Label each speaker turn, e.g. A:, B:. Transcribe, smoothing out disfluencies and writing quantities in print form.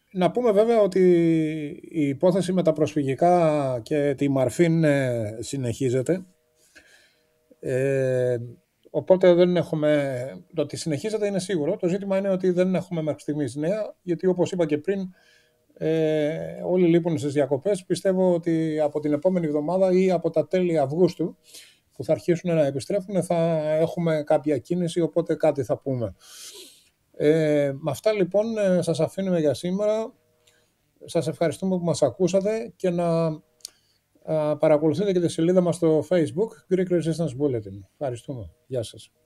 A: Να πούμε βέβαια ότι η υπόθεση με τα προσφυγικά και τη Μαρφίν συνεχίζεται. Οπότε δεν έχουμε... Το ότι συνεχίζεται είναι σίγουρο. Το ζήτημα είναι ότι δεν έχουμε μέχρι στιγμής νέα, γιατί όπως είπα και πριν, όλοι λείπουν στις διακοπές. Πιστεύω ότι από την επόμενη εβδομάδα ή από τα τέλη Αυγούστου, που θα αρχίσουν να επιστρέφουν, θα έχουμε κάποια κίνηση, οπότε κάτι θα πούμε. Με αυτά λοιπόν σας αφήνουμε για σήμερα. Σας ευχαριστούμε που μας ακούσατε και να παρακολουθείτε και τη σελίδα μας στο Facebook, Greek Resistance Bulletin. Ευχαριστούμε. Γεια σας.